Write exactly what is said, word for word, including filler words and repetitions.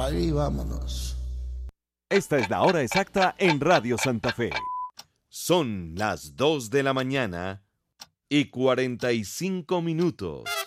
apague y vámonos. Esta es la hora exacta en Radio Santa Fe. Son las dos de la mañana y cuarenta y cinco minutos.